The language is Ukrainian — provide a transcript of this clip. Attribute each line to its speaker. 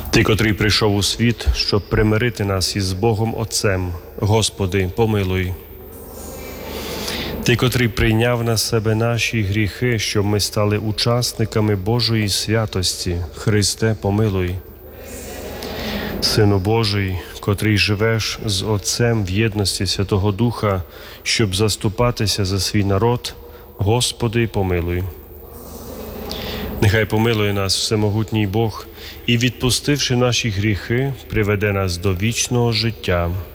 Speaker 1: Ти, котрий прийшов у світ, щоб примирити нас із Богом Отцем, Господи, помилуй. Ти, котрий прийняв на себе наші гріхи, щоб ми стали учасниками Божої святості, Христе, помилуй. Сину Божий, котрий живеш з Отцем в єдності Святого Духа, щоб заступатися за свій народ, Господи, помилуй. Нехай помилує нас всемогутній Бог і, відпустивши наші гріхи, приведе нас до вічного життя.